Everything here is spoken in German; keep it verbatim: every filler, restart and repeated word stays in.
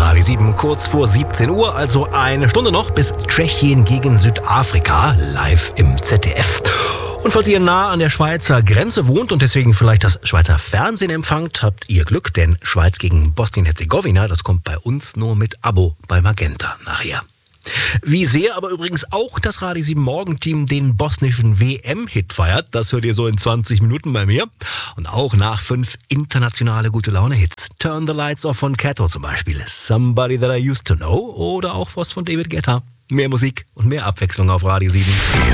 Radio sieben, kurz vor siebzehn Uhr, also eine Stunde noch bis Tschechien gegen Südafrika, live im Z D F. Und falls ihr nah an der Schweizer Grenze wohnt und deswegen vielleicht das Schweizer Fernsehen empfangt, habt ihr Glück, denn Schweiz gegen Bosnien-Herzegowina, das kommt bei uns nur mit Abo bei Magenta nachher. Wie sehr aber übrigens auch das Radio sieben Morgenteam den bosnischen W M-Hit feiert, das hört ihr so in zwanzig Minuten bei mir. Und auch nach fünf internationale Gute-Laune-Hits. Turn the Lights Off von Kato zum Beispiel, Somebody That I Used to Know oder auch was von David Guetta. Mehr Musik und mehr Abwechslung auf Radio sieben.